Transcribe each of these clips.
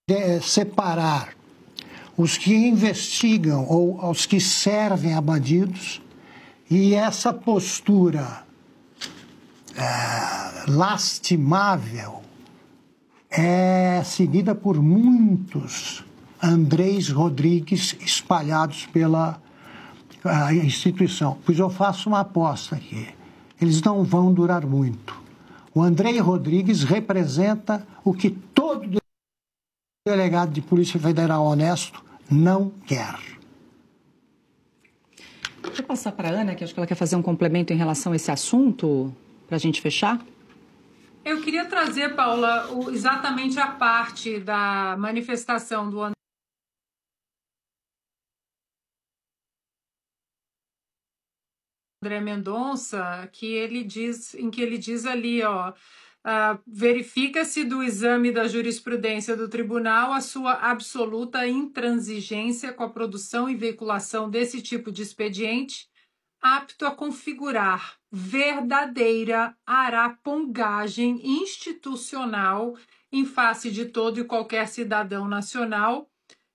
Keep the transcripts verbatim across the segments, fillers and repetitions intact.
de separar os que investigam ou os que servem a bandidos, e essa postura é, lastimável é seguida por muitos Andrés Rodrigues espalhados pela a instituição. Pois eu faço uma aposta aqui. Eles não vão durar muito. O Andrés Rodrigues representa o que todo delegado de Polícia Federal honesto não quer. Deixa eu passar para a Ana, que acho que ela quer fazer um complemento em relação a esse assunto, para a gente fechar. Eu queria trazer, Paula, o, exatamente a parte da manifestação do André Mendonça, que ele diz, em que ele diz ali, ó, uh, verifica-se do exame da jurisprudência do tribunal a sua absoluta intransigência com a produção e veiculação desse tipo de expediente, apto a configurar verdadeira arapongagem institucional em face de todo e qualquer cidadão nacional,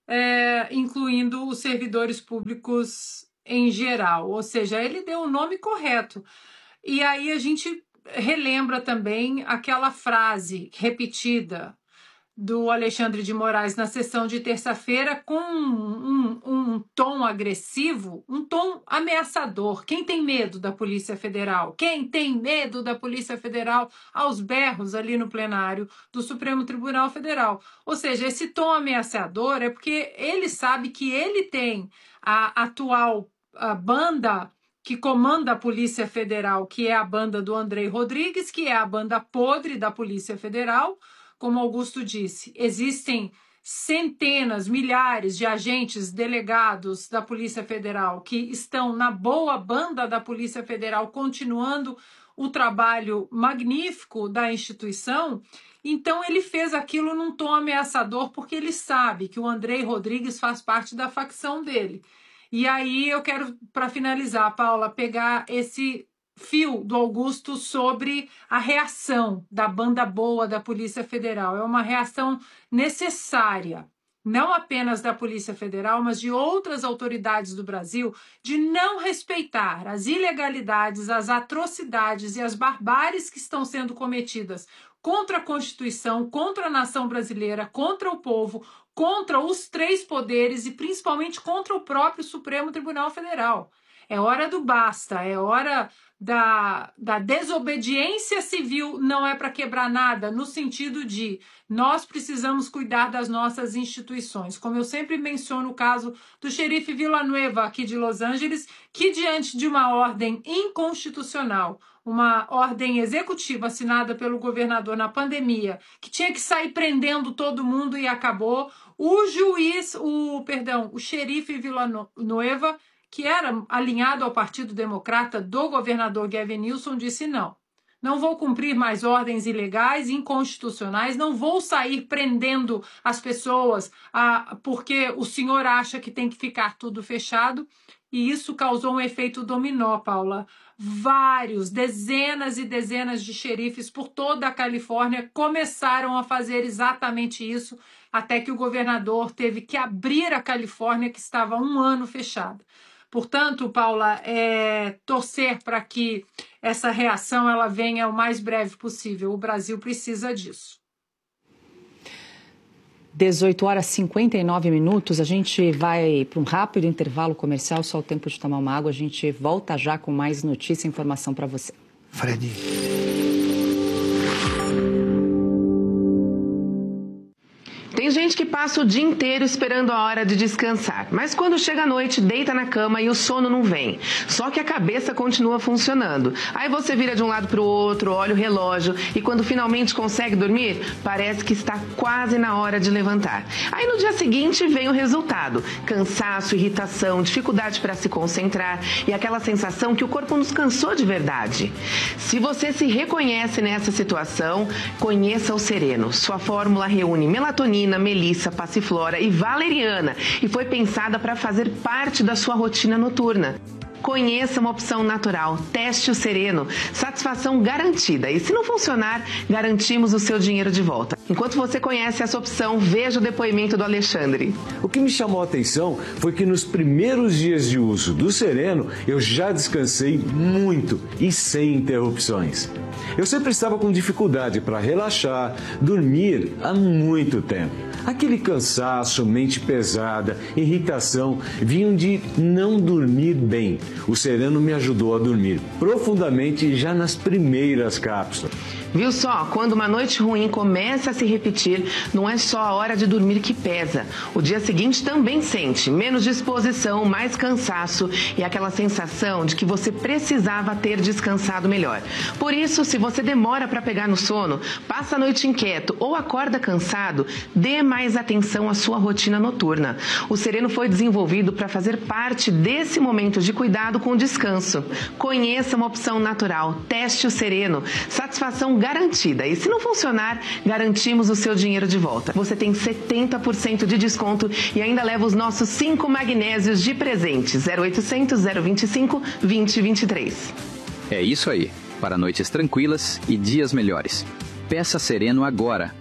é, incluindo os servidores públicos em geral. Ou seja, ele deu o nome correto. E aí a gente relembra também aquela frase repetida do Alexandre de Moraes na sessão de terça-feira com um, um, um tom agressivo, um tom ameaçador. Quem tem medo da Polícia Federal? Quem tem medo da Polícia Federal? Aos berros ali no plenário do Supremo Tribunal Federal. Ou seja, esse tom ameaçador é porque ele sabe que ele tem a atual a banda que comanda a Polícia Federal, que é a banda do André Rodrigues, que é a banda podre da Polícia Federal. Como Augusto disse, existem centenas, milhares de agentes delegados da Polícia Federal que estão na boa banda da Polícia Federal, continuando o trabalho magnífico da instituição. Então ele fez aquilo num tom ameaçador, porque ele sabe que o André Rodrigues faz parte da facção dele. E aí eu quero, para finalizar, Paula, pegar esse fio do Augusto sobre a reação da banda boa da Polícia Federal. É uma reação necessária, não apenas da Polícia Federal, mas de outras autoridades do Brasil, de não respeitar as ilegalidades, as atrocidades e as barbáries que estão sendo cometidas contra a Constituição, contra a nação brasileira, contra o povo, contra os três poderes e principalmente contra o próprio Supremo Tribunal Federal. É hora do basta, é hora da, da desobediência civil, não é para quebrar nada, no sentido de nós precisamos cuidar das nossas instituições. Como eu sempre menciono o caso do xerife Villanueva, aqui de Los Angeles, que diante de uma ordem inconstitucional, uma ordem executiva assinada pelo governador na pandemia, que tinha que sair prendendo todo mundo e acabou, o juiz, o, perdão, o xerife Villanueva, que era alinhado ao Partido Democrata do governador Gavin Newsom, disse não. Não vou cumprir mais ordens ilegais, inconstitucionais, não vou sair prendendo as pessoas ah, porque o senhor acha que tem que ficar tudo fechado. E isso causou um efeito dominó, Paula. Vários, dezenas e dezenas de xerifes por toda a Califórnia começaram a fazer exatamente isso, até que o governador teve que abrir a Califórnia, que estava há um ano fechada. Portanto, Paula, é torcer para que essa reação ela venha o mais breve possível. O Brasil precisa disso. dezoito horas e cinquenta e nove minutos, a gente vai para um rápido intervalo comercial, só o tempo de tomar uma água. A gente volta já com mais notícia e informação para você. Fred. Tem gente que passa o dia inteiro esperando a hora de descansar, mas quando chega a noite, deita na cama e o sono não vem. Só que a cabeça continua funcionando. Aí você vira de um lado para o outro, olha o relógio e quando finalmente consegue dormir, parece que está quase na hora de levantar. Aí no dia seguinte vem o resultado: cansaço, irritação, dificuldade para se concentrar e aquela sensação que o corpo nos cansou de verdade. Se você se reconhece nessa situação, conheça o Sereno. Sua fórmula reúne melatonina, melissa, passiflora e valeriana e foi pensada para fazer parte da sua rotina noturna. Conheça uma opção natural. Teste o Sereno. Satisfação garantida. E se não funcionar, garantimos o seu dinheiro de volta. Enquanto você conhece essa opção, veja o depoimento do Alexandre. O que me chamou a atenção foi que nos primeiros dias de uso do Sereno, eu já descansei muito e sem interrupções. Eu sempre estava com dificuldade para relaxar, dormir há muito tempo. Aquele cansaço, mente pesada, irritação, vinham de não dormir bem. O Sereno me ajudou a dormir profundamente já nas primeiras cápsulas. Viu só? Quando uma noite ruim começa a se repetir, não é só a hora de dormir que pesa. O dia seguinte também sente menos disposição, mais cansaço e aquela sensação de que você precisava ter descansado melhor. Por isso, se você demora para pegar no sono, passa a noite inquieto ou acorda cansado, dê mais atenção à sua rotina noturna. O Sereno foi desenvolvido para fazer parte desse momento de cuidado com o descanso. Conheça uma opção natural. Teste o Sereno. Satisfação garantida. E se não funcionar, garantimos o seu dinheiro de volta. Você tem setenta por cento de desconto e ainda leva os nossos cinco magnésios de presente. zero oitocentos, zero vinte e cinco, vinte, vinte e três. É isso aí. Para noites tranquilas e dias melhores. Peça Sereno agora.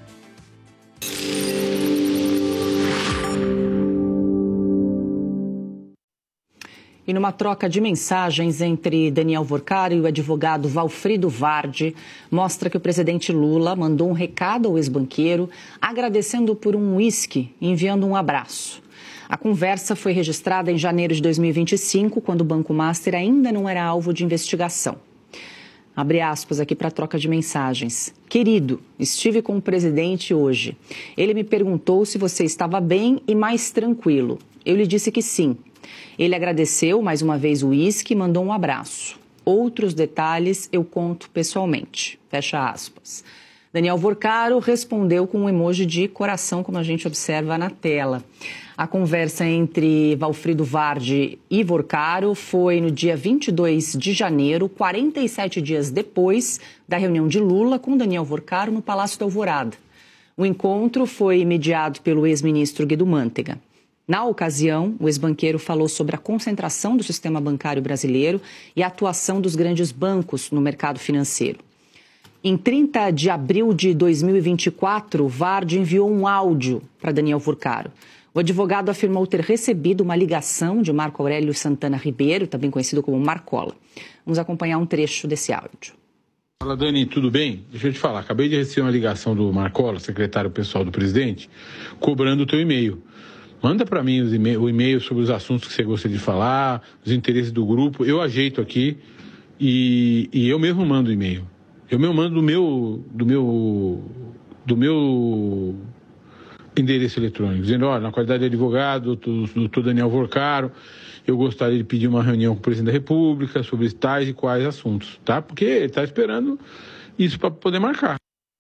E numa troca de mensagens entre Daniel Vorcaro e o advogado Valfrido Vardi, mostra que o presidente Lula mandou um recado ao ex-banqueiro, agradecendo por um uísque e enviando um abraço. A conversa foi registrada em janeiro de dois mil e vinte e cinco, quando o Banco Master ainda não era alvo de investigação. Abre aspas aqui para a troca de mensagens. Querido, estive com o presidente hoje. Ele me perguntou se você estava bem e mais tranquilo. Eu lhe disse que sim. Ele agradeceu mais uma vez o uísque e mandou um abraço. Outros detalhes eu conto pessoalmente. Fecha aspas. Daniel Vorcaro respondeu com um emoji de coração, como a gente observa na tela. A conversa entre Valfrido Vardi e Vorcaro foi no dia vinte e dois de janeiro, quarenta e sete dias depois da reunião de Lula com Daniel Vorcaro no Palácio da Alvorada. O encontro foi mediado pelo ex-ministro Guido Mantega. Na ocasião, o ex-banqueiro falou sobre a concentração do sistema bancário brasileiro e a atuação dos grandes bancos no mercado financeiro. Em trinta de abril de dois mil e vinte e quatro, Vardi enviou um áudio para Daniel Vorcaro. O advogado afirmou ter recebido uma ligação de Marco Aurélio Santana Ribeiro, também conhecido como Marcola. Vamos acompanhar um trecho desse áudio. Fala, Dani, tudo bem? Deixa eu te falar, acabei de receber uma ligação do Marcola, secretário pessoal do presidente, cobrando o teu e-mail. Manda para mim os e-mail, o e-mail sobre os assuntos que você gostaria de falar, os interesses do grupo. Eu ajeito aqui e, e eu mesmo mando o e-mail. Eu mesmo mando do meu, do meu, do meu endereço eletrônico, dizendo, olha, na qualidade de advogado, do doutor Daniel Vorcaro, eu gostaria de pedir uma reunião com o presidente da República sobre tais e quais assuntos, tá? Porque ele está esperando isso para poder marcar.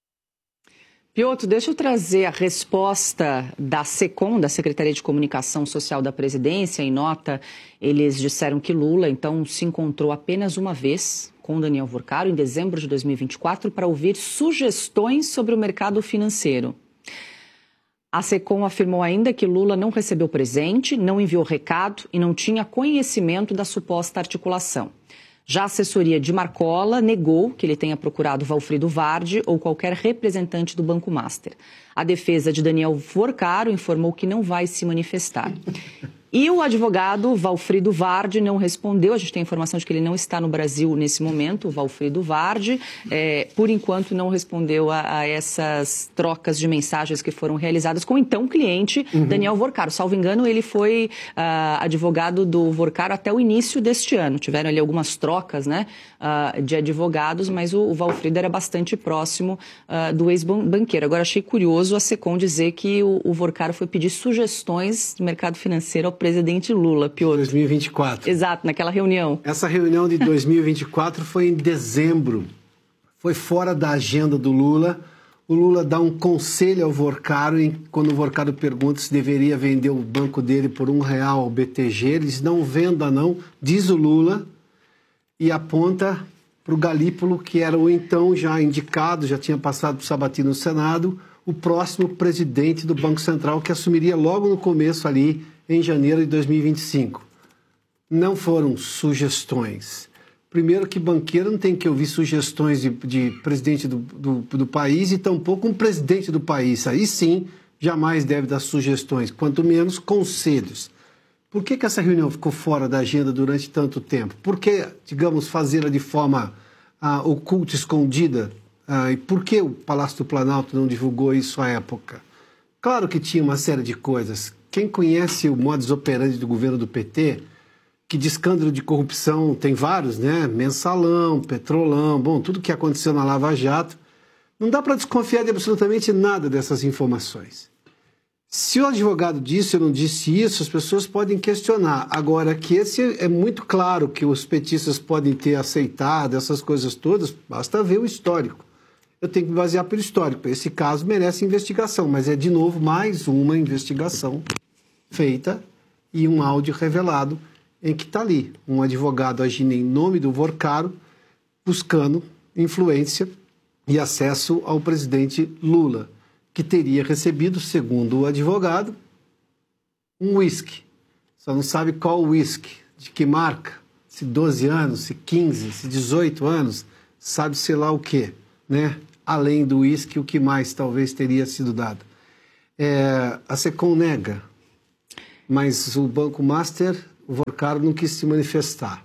Piotr, deixa eu trazer a resposta da SECOM, da Secretaria de Comunicação Social da Presidência. Em nota, eles disseram que Lula, então, se encontrou apenas uma vez com Daniel Vorcaro, em dezembro de dois mil e vinte e quatro, para ouvir sugestões sobre o mercado financeiro. A SECOM afirmou ainda que Lula não recebeu presente, não enviou recado e não tinha conhecimento da suposta articulação. Já a assessoria de Marcola negou que ele tenha procurado Valfrido Vardi ou qualquer representante do Banco Master. A defesa de Daniel Vorcaro informou que não vai se manifestar. E o advogado Valfrido Vardi não respondeu. A gente tem a informação de que ele não está no Brasil nesse momento, o Valfrido Vardi. É, por enquanto, não respondeu a, a essas trocas de mensagens que foram realizadas com o então cliente, uhum. Daniel Vorcaro. Salvo engano, ele foi uh, advogado do Vorcaro até o início deste ano. Tiveram ali algumas trocas, né, uh, de advogados, mas o, o Valfrido era bastante próximo uh, do ex-banqueiro. Agora, achei curioso a SECOM dizer que o, o Vorcaro foi pedir sugestões do mercado financeiro ao presidente Lula, Piotr. dois mil e vinte e quatro. Exato, naquela reunião. Essa reunião de dois mil e vinte e quatro foi em dezembro. Foi fora da agenda do Lula. O Lula dá um conselho ao Vorcaro, em, quando o Vorcaro pergunta se deveria vender o banco dele por um real ao B T G. Ele diz, não venda não, diz o Lula, e aponta para o Galípolo, que era o então já indicado, já tinha passado para o Sabatini no Senado, o próximo presidente do Banco Central, que assumiria logo no começo ali, em janeiro de dois mil e vinte e cinco. não foram sugestões. Primeiro que banqueiro não tem que ouvir sugestões de, de presidente do, do, do país e tampouco um presidente do país. Aí sim, jamais deve dar sugestões, quanto menos conselhos. Por que, que essa reunião ficou fora da agenda durante tanto tempo? Por que, digamos, fazê-la de forma ah, oculta, escondida? Ah, e por que o Palácio do Planalto não divulgou isso à época? Claro que tinha uma série de coisas. Quem conhece o modus operandi do governo do P T, que de escândalo de corrupção tem vários, né? Mensalão, Petrolão, bom, tudo que aconteceu na Lava Jato, não dá para desconfiar de absolutamente nada dessas informações. Se o advogado disse ou não disse isso, as pessoas podem questionar. Agora, que esse é muito claro que os petistas podem ter aceitado essas coisas todas, basta ver o histórico. Eu tenho que me basear pelo histórico. Esse caso merece investigação, mas é, de novo, mais uma investigação feita e um áudio revelado em que está ali um advogado agindo em nome do Vorcaro, buscando influência e acesso ao presidente Lula, que teria recebido, segundo o advogado, um uísque. Só não sabe qual uísque, de que marca, se doze anos, se quinze, se dezoito anos, sabe sei lá o quê, né? Além do uísque, o que mais talvez teria sido dado. É, a SECOM nega, mas o Banco Master, o Vorcaro não quis se manifestar.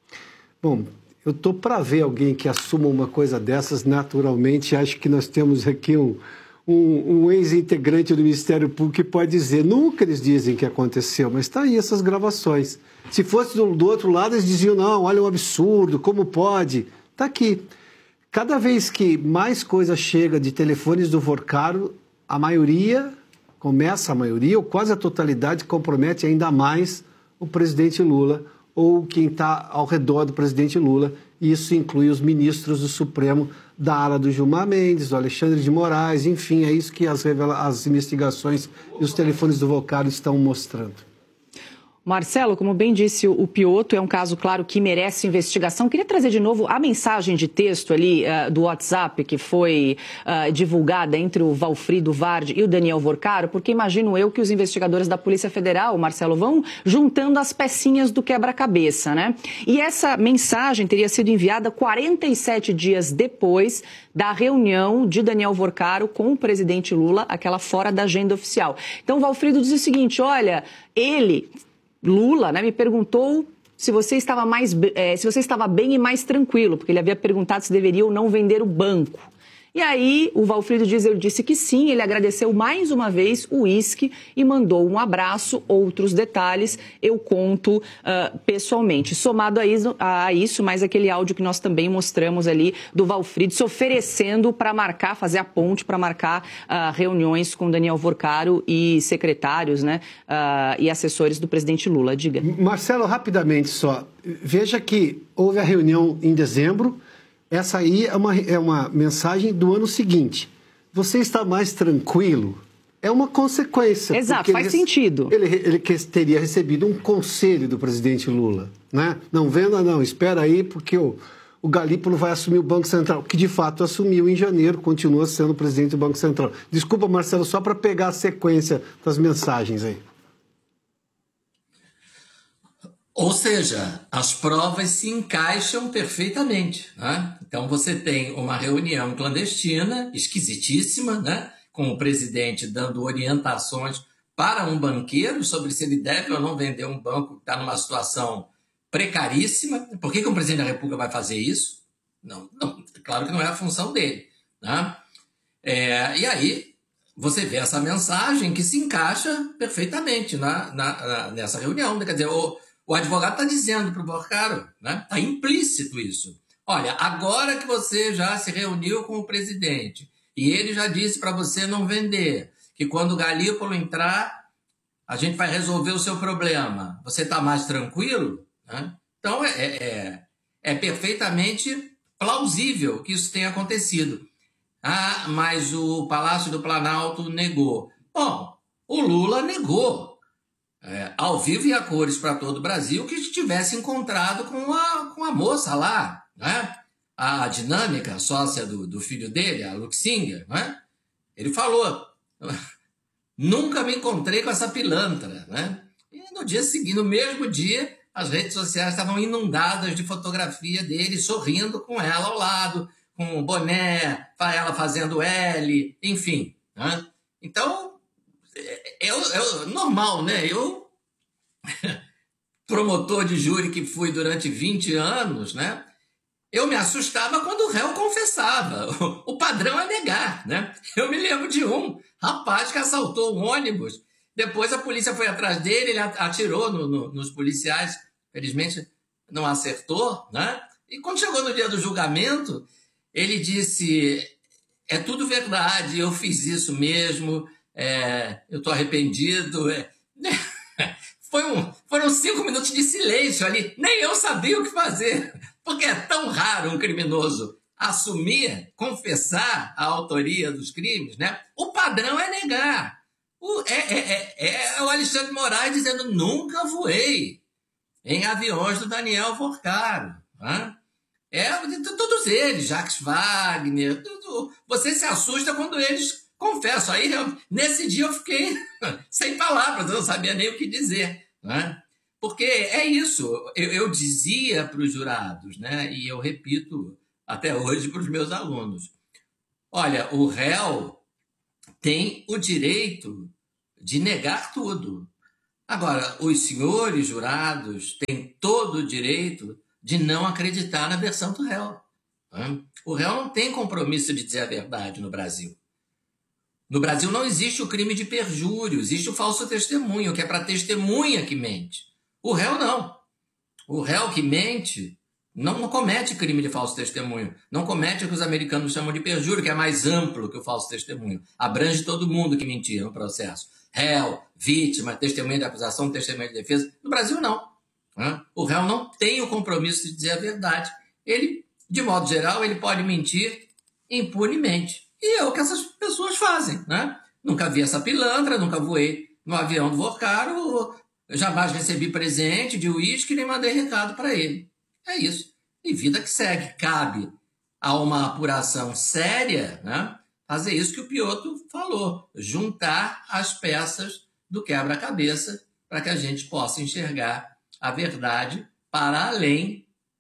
Bom, eu estou para ver alguém que assuma uma coisa dessas naturalmente. Acho que nós temos aqui um, um, um ex-integrante do Ministério Público que pode dizer, nunca eles dizem que aconteceu, mas está aí essas gravações. Se fosse do, do outro lado, eles diziam, não, olha um absurdo, como pode? Está aqui. Cada vez que mais coisa chega de telefones do Vorcaro, a maioria, começa a maioria, ou quase a totalidade, compromete ainda mais o presidente Lula ou quem está ao redor do presidente Lula. E isso inclui os ministros do Supremo, da ala do Gilmar Mendes, do Alexandre de Moraes, enfim, é isso que as, revela- as investigações e os telefones do Vorcaro estão mostrando. Marcelo, como bem disse o Piotto, é um caso, claro, que merece investigação. Queria trazer de novo a mensagem de texto ali uh, do WhatsApp que foi uh, divulgada entre o Valfrido Vardi e o Daniel Vorcaro, porque imagino eu que os investigadores da Polícia Federal, Marcelo, vão juntando as pecinhas do quebra-cabeça, né? E essa mensagem teria sido enviada quarenta e sete dias depois da reunião de Daniel Vorcaro com o presidente Lula, aquela fora da agenda oficial. Então, o Valfrido diz o seguinte, olha, ele... Lula, né, me perguntou se você estava mais, é, se você estava bem e mais tranquilo, porque ele havia perguntado se deveria ou não vender o banco. E aí o Valfrido diz, ele disse que sim, ele agradeceu mais uma vez o uísque e mandou um abraço, outros detalhes eu conto uh, pessoalmente. Somado a isso, a isso, mais aquele áudio que nós também mostramos ali do Valfrido se oferecendo para marcar, fazer a ponte para marcar uh, reuniões com Daniel Vorcaro e secretários, né, uh, e assessores do presidente Lula. Diga. Marcelo, rapidamente só, veja que houve a reunião em dezembro. Essa aí é uma, é uma mensagem do ano seguinte. Você está mais tranquilo? É uma consequência. Exato, faz ele, sentido. Ele, ele teria recebido um conselho do presidente Lula, né? Não venda não, espera aí porque o, o Galípolo vai assumir o Banco Central, que de fato assumiu em janeiro, continua sendo presidente do Banco Central. Desculpa, Marcelo, só para pegar a sequência das mensagens aí. Ou seja, as provas se encaixam perfeitamente, né? Então você tem uma reunião clandestina, esquisitíssima, né? Com o presidente dando orientações para um banqueiro sobre se ele deve ou não vender um banco que está numa situação precaríssima. Por que que um presidente da República vai fazer isso? Não, não, claro que não é a função dele, né? É, e aí você vê essa mensagem que se encaixa perfeitamente na, na, na, nessa reunião. Quer dizer, o O advogado está dizendo para o Vorcaro, né? Está implícito isso. Olha, agora que você já se reuniu com o presidente e ele já disse para você não vender, que quando o Galípolo entrar, a gente vai resolver o seu problema. Você está mais tranquilo? Né? Então, é, é, é perfeitamente plausível que isso tenha acontecido. Ah, mas o Palácio do Planalto negou. Bom, o Lula negou. É, ao vivo e a cores para todo o Brasil, que tivesse encontrado com a, com a moça lá, né? A dinâmica, sócia do, do filho dele, a Luxinger, né? Ele falou, nunca me encontrei com essa pilantra, né? E no dia seguinte, no mesmo dia, as redes sociais estavam inundadas de fotografia dele sorrindo com ela ao lado, com o boné, ela fazendo L, enfim. Né? Então, é, é normal, né? Eu, promotor de júri que fui durante vinte anos, né? Eu me assustava quando o réu confessava. O padrão é negar, né? Eu me lembro de um rapaz que assaltou um ônibus. Depois a polícia foi atrás dele, ele atirou no, no, nos policiais. Felizmente não acertou, né? E quando chegou no dia do julgamento, ele disse, é tudo verdade, eu fiz isso mesmo, é, eu estou arrependido. É... Foi um, foram cinco minutos de silêncio ali, nem eu sabia o que fazer. Porque é tão raro um criminoso assumir, confessar a autoria dos crimes, né? O padrão é negar. O, é, é, é, é o Alexandre Moraes dizendo, nunca voei em aviões do Daniel Vorcaro. Né? É, todos eles, Jacques Wagner, tudo, você se assusta quando eles confessam. Aí, eu, nesse dia eu fiquei sem palavras, eu não sabia nem o que dizer. Né? Porque é isso, eu, eu dizia para os jurados, né? E eu repito até hoje para os meus alunos, olha, o réu tem o direito de negar tudo. Agora, os senhores jurados têm todo o direito de não acreditar na versão do réu. Né? O réu não tem compromisso de dizer a verdade no Brasil. No Brasil não existe o crime de perjúrio, existe o falso testemunho, que é para a testemunha que mente. O réu não. O réu que mente não, não comete crime de falso testemunho. Não comete o que os americanos chamam de perjúrio, que é mais amplo que o falso testemunho. Abrange todo mundo que mentia no processo. Réu, vítima, testemunha de acusação, testemunha de defesa. No Brasil, não. O réu não tem o compromisso de dizer a verdade. Ele, de modo geral, ele pode mentir impunemente. E é o que essas pessoas fazem. Né? Nunca vi essa pilantra, nunca voei no avião do Vorcaro, jamais recebi presente de uísque, nem mandei recado para ele. É isso. E vida que segue. Cabe a uma apuração séria, né, fazer isso que o Piotr falou, juntar as peças do quebra-cabeça para que a gente possa enxergar a verdade para além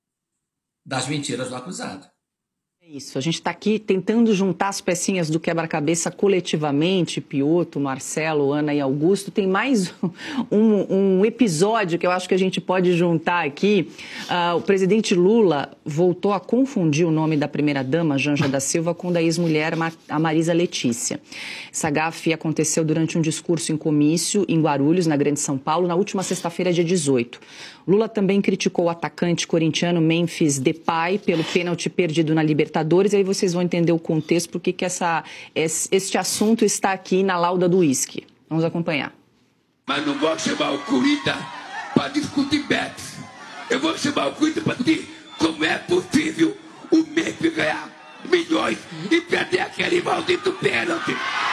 das mentiras do acusado. Isso, a gente está aqui tentando juntar as pecinhas do quebra-cabeça coletivamente, Piotr, Marcelo, Ana e Augusto. Tem mais um, um episódio que eu acho que a gente pode juntar aqui. Uh, o presidente Lula voltou a confundir o nome da primeira-dama, Janja da Silva, com o da ex-mulher, a Marisa Letícia. Essa gafe aconteceu durante um discurso em comício em Guarulhos, na Grande São Paulo, na última sexta-feira, dia dezoito. Lula também criticou o atacante corintiano Memphis Depay pelo pênalti perdido na Libertadores. E aí vocês vão entender o contexto, porque que essa, este assunto está aqui na lauda do uísque. Vamos acompanhar. Mas não vou chamar o Corinthians para discutir bets. Eu vou chamar o Corinthians para discutir como é possível o Memphis ganhar milhões e perder aquele maldito pênalti.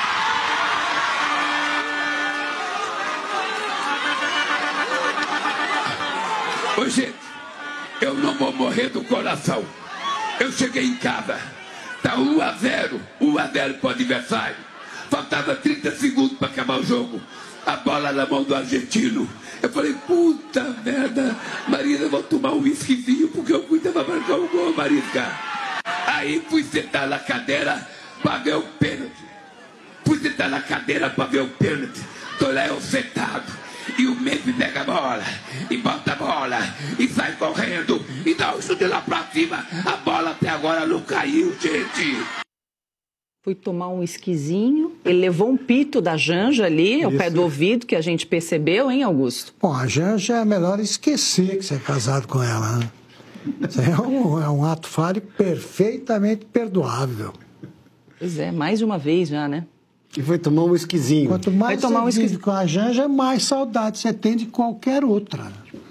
Ô, gente, eu não vou morrer do coração. Eu cheguei em casa, tá um a zero, um a zero pro adversário. Faltava trinta segundos para acabar o jogo. A bola na mão do argentino. Eu falei, puta merda, Marisa, vou tomar um whiskyzinho porque eu cuido pra marcar o gol, Marisa. Aí fui sentar na cadeira para ver o pênalti. Fui sentar na cadeira para ver o pênalti. Tô lá eu sentado. E o Memphis pega a bola, e bota a bola, e sai correndo, e dá o chute lá pra cima. A bola até agora não caiu, gente. Fui tomar um esquisinho, ele levou um pito da Janja ali, ao pé do ouvido, que a gente percebeu, hein, Augusto? Bom, a Janja é melhor esquecer que você é casado com ela, né? Isso é um, é um ato falho perfeitamente perdoável. Pois é, mais de uma vez já, né? E foi tomar um esquisinho. Quanto mais Vai tomar você um vive com a Janja, mais saudade você tem de qualquer outra.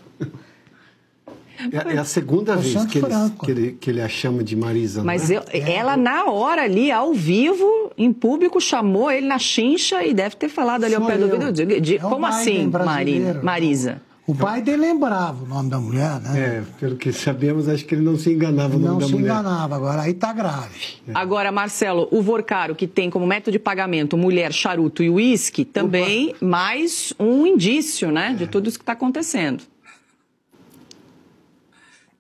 É, é a segunda vez que ele, que, ele, que ele a chama de Marisa. Mas né? eu, ela, na hora ali, ao vivo, em público, chamou ele na chincha e deve ter falado ali ao pé do ouvido. De, de, é como assim, Marina, Marisa? O Biden lembrava o nome da mulher, né? É, pelo que sabemos, acho que ele não se enganava no nome da mulher. Não se enganava, agora aí tá grave. É. Agora, Marcelo, o Vorcaro, que tem como método de pagamento mulher, charuto e uísque, também Opa. mais um indício, né, é. de tudo isso que está acontecendo.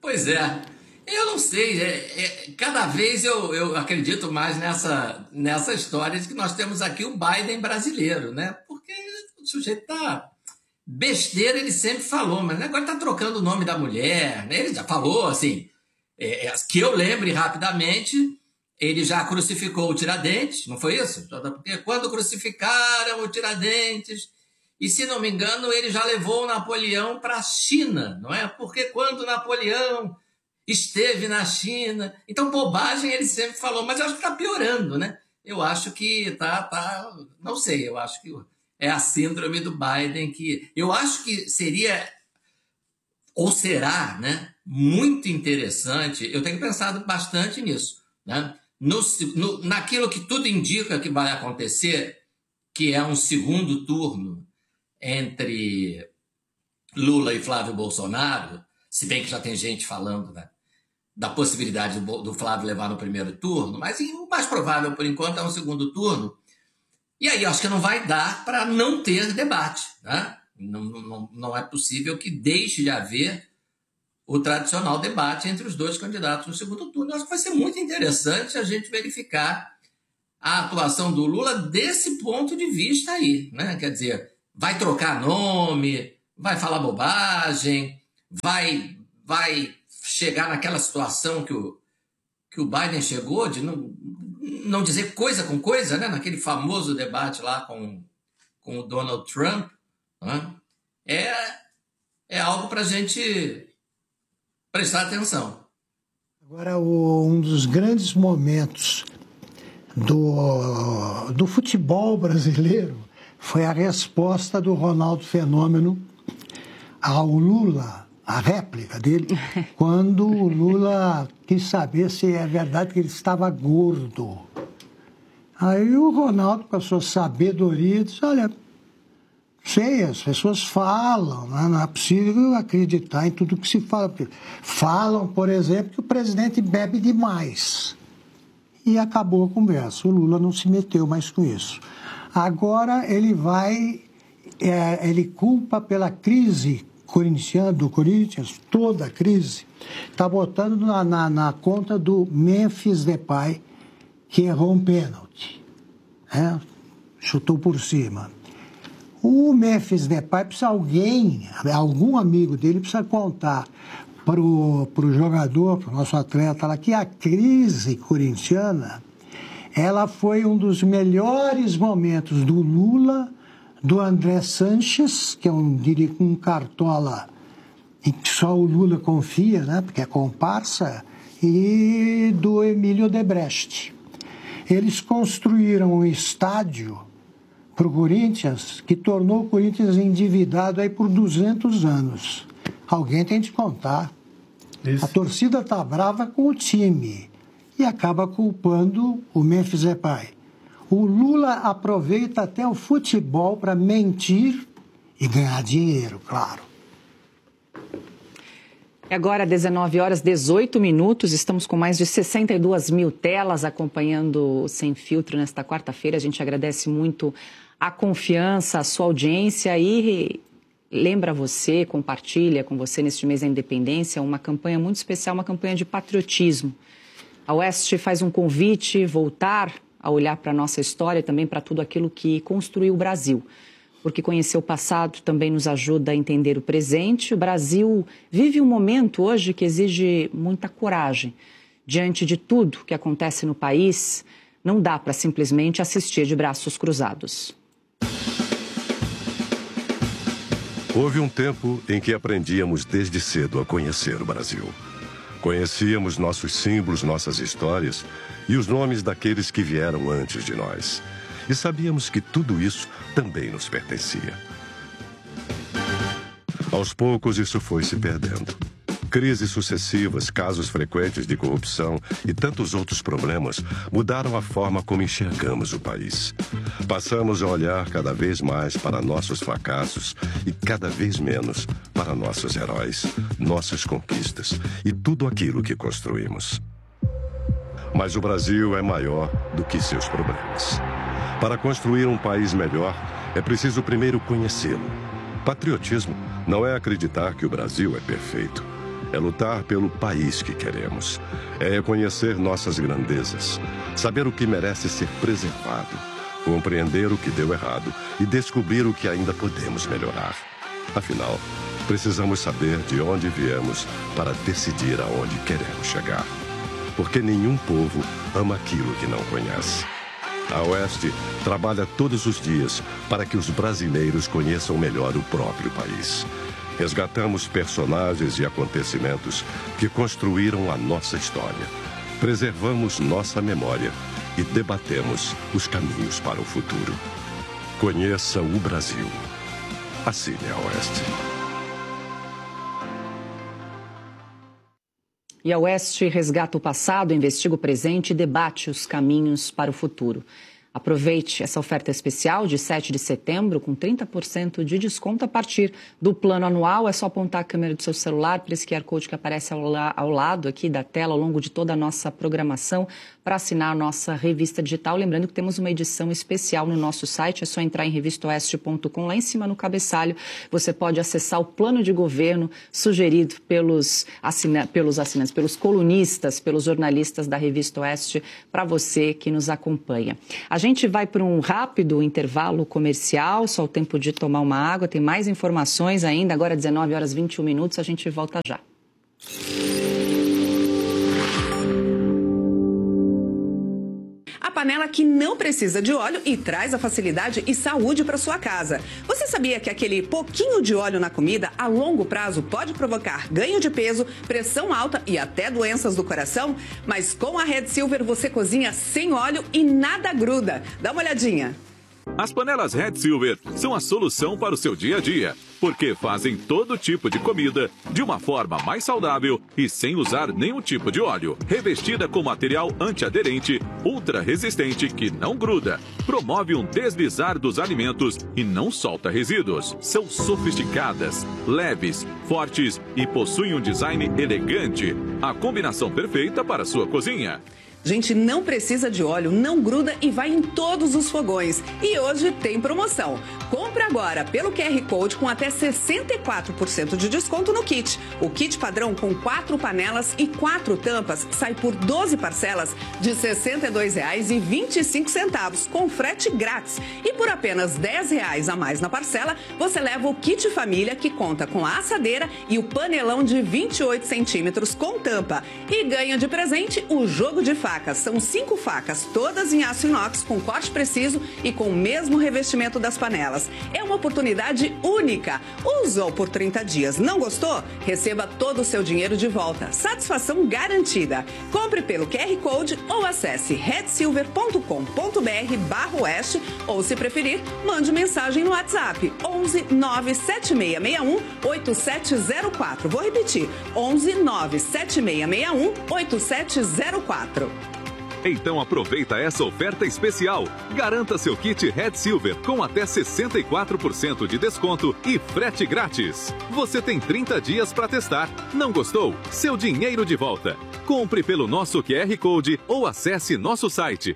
Pois é. Eu não sei, é, é, cada vez eu, eu acredito mais nessa, nessa história de que nós temos aqui o Biden brasileiro, né? Porque o sujeito tá... Besteira ele sempre falou, mas agora tá trocando o nome da mulher, né? Ele já falou, assim, é, é, que eu lembre rapidamente, ele já crucificou o Tiradentes, não foi isso? Porque quando crucificaram o Tiradentes, e se não me engano, ele já levou o Napoleão para a China, não é? Porque quando Napoleão esteve na China... Então, bobagem ele sempre falou, mas eu acho que está piorando, né? Eu acho que tá, tá... Não sei, eu acho que é a síndrome do Biden que... Eu acho que seria, ou será, né? Muito interessante. Eu tenho pensado bastante nisso, né? No, no, naquilo que tudo indica que vai acontecer, que é um segundo turno entre Lula e Flávio Bolsonaro, se bem que já tem gente falando, né, da possibilidade do, do Flávio levar no primeiro turno, mas o mais provável, por enquanto, é um segundo turno. E aí, eu acho que não vai dar para não ter debate, né? Não, não, não é possível que deixe de haver o tradicional debate entre os dois candidatos no segundo turno. Eu acho que vai ser muito interessante a gente verificar a atuação do Lula desse ponto de vista aí, né? Quer dizer, vai trocar nome, vai falar bobagem, vai, vai chegar naquela situação que o, que o Biden chegou, de não, não dizer coisa com coisa, né? Naquele famoso debate lá com, com o Donald Trump, né? é, é algo para a gente prestar atenção. Agora, o, um dos grandes momentos do, do futebol brasileiro foi a resposta do Ronaldo Fenômeno ao Lula, a réplica dele, quando o Lula quis saber se é verdade que ele estava gordo. Aí o Ronaldo, com a sua sabedoria, disse, olha, sei, as pessoas falam, né? Não é possível acreditar em tudo que se fala. Falam, por exemplo, que o presidente bebe demais. E acabou a conversa. O Lula não se meteu mais com isso. Agora ele vai, é, ele culpa pela crise corintiana, do Corinthians, toda a crise, está botando na, na, na conta do Memphis Depay, que errou um pênalti, né? Chutou por cima. O Memphis Depay precisa alguém, algum amigo dele precisa contar para o jogador, para o nosso atleta lá, que a crise corintiana, ela foi um dos melhores momentos do Lula, do André Sanches, que é um, um cartola em que só o Lula confia, né, porque é comparsa, e do Emílio Odebrecht. Eles construíram um estádio para o Corinthians que tornou o Corinthians endividado aí por duzentos anos. Alguém tem de contar. Isso. A torcida está brava com o time e acaba culpando o Memphis Depay. O Lula aproveita até o futebol para mentir e ganhar dinheiro, claro. Agora, dezenove horas e dezoito minutos, estamos com mais de sessenta e duas mil telas acompanhando o Sem Filtro nesta quarta-feira. A gente agradece muito a confiança, a sua audiência e lembra você, compartilha com você neste mês da independência uma campanha muito especial, uma campanha de patriotismo. A Oeste faz um convite, voltar a olhar para a nossa história e também para tudo aquilo que construiu o Brasil. Porque conhecer o passado também nos ajuda a entender o presente. O Brasil vive um momento hoje que exige muita coragem. Diante de tudo que acontece no país, não dá para simplesmente assistir de braços cruzados. Houve um tempo em que aprendíamos desde cedo a conhecer o Brasil. Conhecíamos nossos símbolos, nossas histórias e os nomes daqueles que vieram antes de nós. E sabíamos que tudo isso também nos pertencia. Aos poucos, isso foi se perdendo. Crises sucessivas, casos frequentes de corrupção e tantos outros problemas mudaram a forma como enxergamos o país. Passamos a olhar cada vez mais para nossos fracassos e cada vez menos para nossos heróis, nossas conquistas e tudo aquilo que construímos. Mas o Brasil é maior do que seus problemas. Para construir um país melhor, é preciso primeiro conhecê-lo. Patriotismo não é acreditar que o Brasil é perfeito. É lutar pelo país que queremos. É reconhecer nossas grandezas. Saber o que merece ser preservado. Compreender o que deu errado e descobrir o que ainda podemos melhorar. Afinal, precisamos saber de onde viemos para decidir aonde queremos chegar. Porque nenhum povo ama aquilo que não conhece. A Oeste trabalha todos os dias para que os brasileiros conheçam melhor o próprio país. Resgatamos personagens e acontecimentos que construíram a nossa história. Preservamos nossa memória e debatemos os caminhos para o futuro. Conheça o Brasil. Assine a Oeste. E a Oeste resgata o passado, investiga o presente e debate os caminhos para o futuro. Aproveite essa oferta especial de sete de setembro com trinta por cento de desconto a partir do plano anual. É só apontar a câmera do seu celular para esse Q R Code que aparece ao, la ao lado aqui da tela ao longo de toda a nossa programação para assinar a nossa revista digital. Lembrando que temos uma edição especial no nosso site, é só entrar em revista oeste ponto com. Lá em cima no cabeçalho você pode acessar o plano de governo sugerido pelos, assina pelos assinantes, pelos colunistas, pelos jornalistas da Revista Oeste, para você que nos acompanha. A gente vai para um rápido intervalo comercial, só o tempo de tomar uma água, tem mais informações ainda, agora dezenove horas e vinte e um minutos, a gente volta já. A panela que não precisa de óleo e traz a facilidade e saúde para sua casa. Você sabia que aquele pouquinho de óleo na comida a longo prazo pode provocar ganho de peso, pressão alta e até doenças do coração? Mas com a Red Silver você cozinha sem óleo e nada gruda. Dá uma olhadinha. As panelas Red Silver são a solução para o seu dia a dia, porque fazem todo tipo de comida de uma forma mais saudável e sem usar nenhum tipo de óleo. Revestida com material antiaderente, ultra resistente que não gruda, promove um deslizar dos alimentos e não solta resíduos. São sofisticadas, leves, fortes e possuem um design elegante. A combinação perfeita para a sua cozinha. Gente, não precisa de óleo, não gruda e vai em todos os fogões. E hoje tem promoção. Compre agora pelo Q R Code com até sessenta e quatro por cento de desconto no kit. O kit padrão com quatro panelas e quatro tampas sai por doze parcelas de sessenta e dois reais e vinte e cinco centavos, com frete grátis. E por apenas dez reais a mais na parcela, você leva o kit família que conta com a assadeira e o panelão de vinte e oito centímetros com tampa. E ganha de presente o jogo de facas. São cinco facas, todas em aço inox, com corte preciso e com o mesmo revestimento das panelas. É uma oportunidade única. Usou por trinta dias, não gostou? Receba todo o seu dinheiro de volta. Satisfação garantida. Compre pelo Q R Code ou acesse red silver ponto com ponto br barra oeste ou, se preferir, mande mensagem no WhatsApp onze nove sete seis seis um oito sete zero quatro. Vou repetir, onze nove sete seis seis um oito sete zero quatro. Então aproveita essa oferta especial. Garanta seu kit Red Silver com até sessenta e quatro por cento de desconto e frete grátis. Você tem trinta dias para testar. Não gostou? Seu dinheiro de volta. Compre pelo nosso Q R Code ou acesse nosso site.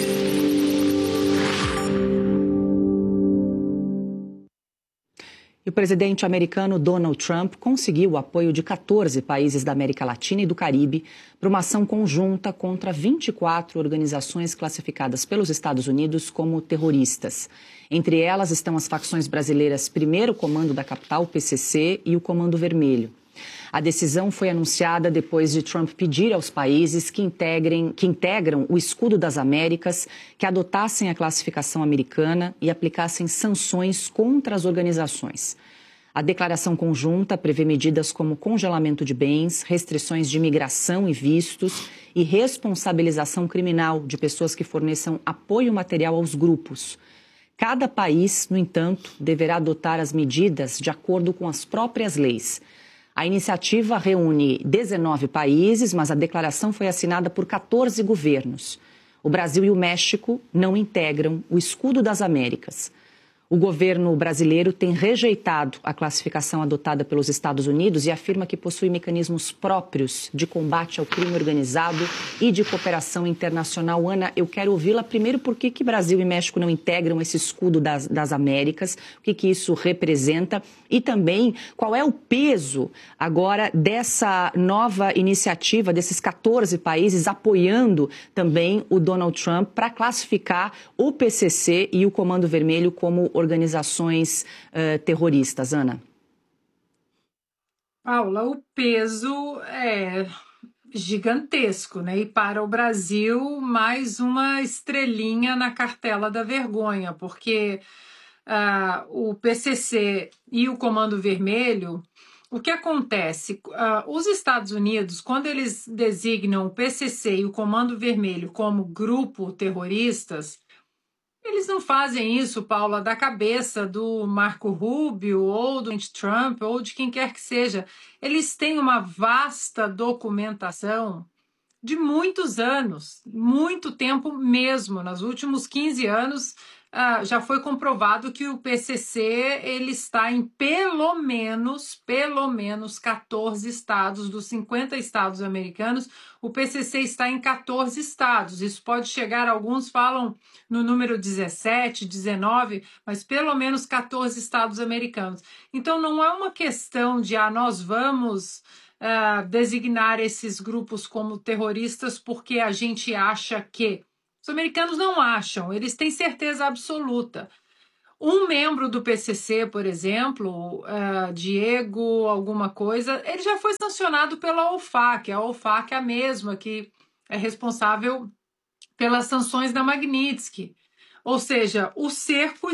O presidente americano Donald Trump conseguiu o apoio de quatorze países da América Latina e do Caribe para uma ação conjunta contra vinte e quatro organizações classificadas pelos Estados Unidos como terroristas. Entre elas estão as facções brasileiras Primeiro Comando da Capital, P C C, e o Comando Vermelho. A decisão foi anunciada depois de Trump pedir aos países que, integrem, que integram o Escudo das Américas que adotassem a classificação americana e aplicassem sanções contra as organizações. A declaração conjunta prevê medidas como congelamento de bens, restrições de imigração e vistos e responsabilização criminal de pessoas que forneçam apoio material aos grupos. Cada país, no entanto, deverá adotar as medidas de acordo com as próprias leis. A iniciativa reúne dezenove países, mas a declaração foi assinada por quatorze governos. O Brasil e o México não integram o Escudo das Américas. O governo brasileiro tem rejeitado a classificação adotada pelos Estados Unidos e afirma que possui mecanismos próprios de combate ao crime organizado e de cooperação internacional. Ana, eu quero ouvi-la primeiro por que que Brasil e México não integram esse escudo das, das Américas, o que que isso representa e também qual é o peso agora dessa nova iniciativa, desses quatorze países apoiando também o Donald Trump para classificar o P C C e o Comando Vermelho como organizações uh, terroristas. Ana? Paula, o peso é gigantesco, né? E para o Brasil, mais uma estrelinha na cartela da vergonha, porque uh, o P C C e o Comando Vermelho, o que acontece? Uh, os Estados Unidos, quando eles designam o P C C e o Comando Vermelho como grupo terroristas, eles não fazem isso, Paula, da cabeça do Marco Rubio ou do Trump ou de quem quer que seja. Eles têm uma vasta documentação de muitos anos, muito tempo mesmo. Nos últimos quinze anos, uh, já foi comprovado que o P C C ele está em pelo menos, pelo menos quatorze estados dos cinquenta estados americanos. O P C C está em quatorze estados. Isso pode chegar, alguns falam no número dezessete, dezenove, mas pelo menos quatorze estados americanos. Então não é uma questão de ah, nós vamos uh, designar esses grupos como terroristas porque a gente acha que. Os americanos não acham, eles têm certeza absoluta. Um membro do P C C, por exemplo, uh, Diego alguma coisa, ele já foi sancionado pela OFAC. A OFAC é a mesma que é responsável pelas sanções da Magnitsky. Ou seja, o cerco